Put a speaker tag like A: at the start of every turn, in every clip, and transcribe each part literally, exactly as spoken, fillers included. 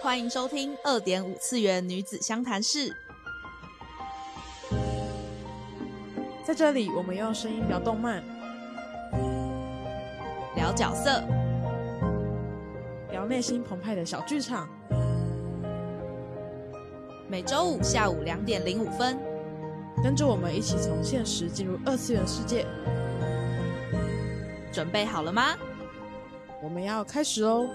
A: 欢迎收听二点五次元女子相谈室。
B: 在这里，我们用声音聊动漫，
A: 聊角色，
B: 聊内心澎湃的小剧场。
A: 每周五下午两点零五分，
B: 跟着我们一起从现实进入二次元世界。
A: 准备好了吗？
B: 我们要开始哦！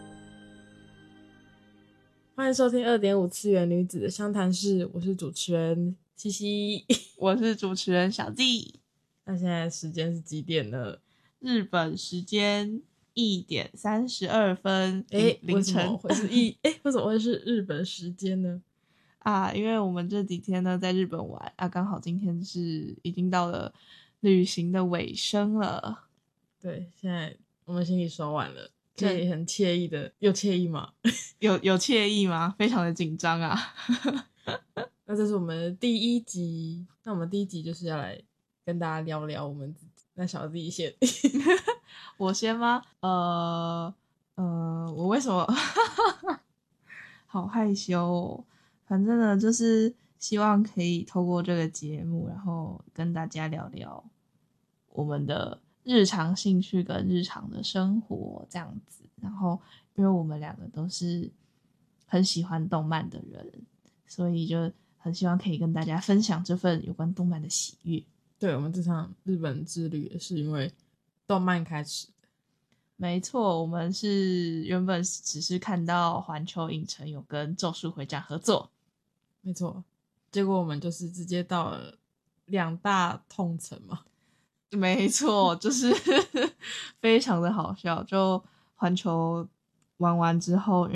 B: 欢迎收听二点五次元女子的相谈室，我是主持人西西，
C: 我是主持人小弟。
B: 那现在时间是几点呢？
C: 日本时间一点三十二分，
B: 诶，
C: 凌晨。
B: 为什么会是一？诶，为什么会是日本时间呢？
C: 啊，因为我们这几天呢在日本玩啊，刚好今天是已经到了旅行的尾声了。
B: 对，现在我们行李收完了，可以很惬意的，又惬意吗？
C: 有有惬意吗？非常的紧张啊。
B: 那这是我们的第一集，那我们第一集就是要来跟大家聊聊我们自己。那小弟先，
C: 我先吗？呃呃，我为什么好害羞哦？反正呢，就是希望可以透过这个节目，然后跟大家聊聊我们的日常兴趣跟日常的生活这样子。然后，因为我们两个都是很喜欢动漫的人，所以就很希望可以跟大家分享这份有关动漫的喜悦。
B: 对，我们这场日本之旅也是因为动漫开始的。
C: 没错，我们是原本只是看到环球影城有跟咒术回战合作，
B: 没错，结果我们就是直接到了两大痛城嘛。
C: 没错，就是非常的好笑。就环球玩完之后，因